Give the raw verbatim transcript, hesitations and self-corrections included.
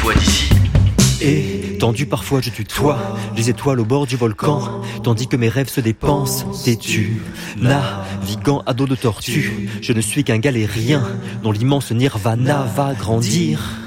vois d'ici. Et tendu parfois je tutoie les étoiles au bord du volcan, tandis que mes rêves se dépensent, têtu, naviguant à dos de tortue. Je ne suis qu'un galérien dont l'immense nirvana va grandir.